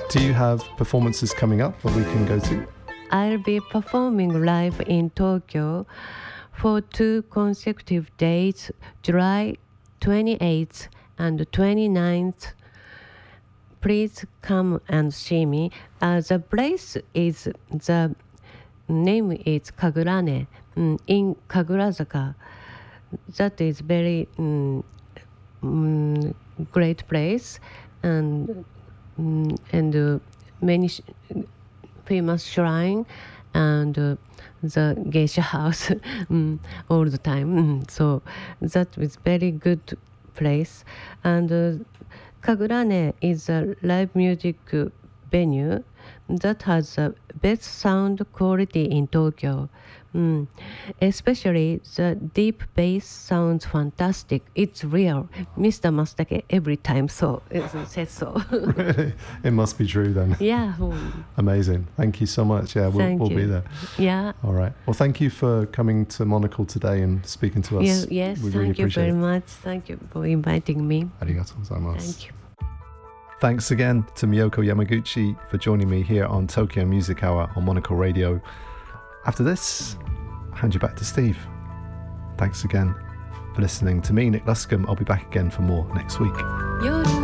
Do you have performances coming up that we can go to? I'll be performing live in Tokyo for 2 consecutive days, July 28th and 29th. Please come and see me. The place is, the name is Kagurane in Kagurazaka. That is very great place, and many famous shrine and the geisha house all the time. So that is very good place. And Kagurane is a live music venue that has the best sound quality in Tokyo. Especially the deep bass sounds fantastic. It's real. Mr. Mastake every time says so. Really? It must be true then. Yeah. Amazing. Thank you so much. Yeah, we'll be there. Yeah. All right. Well, thank you for coming to Monocle today and speaking to us. Yes, we really thank you appreciate very it. much. Thank you for inviting me. Arigatou gozaimasu. Thank you. Thanks again to Miyoko Yamaguchi for joining me here on Tokyo Music Hour on Monocle Radio. After this, I'll hand you back to Steve. Thanks again for listening to me, Nick Luscombe. I'll be back again for more next week.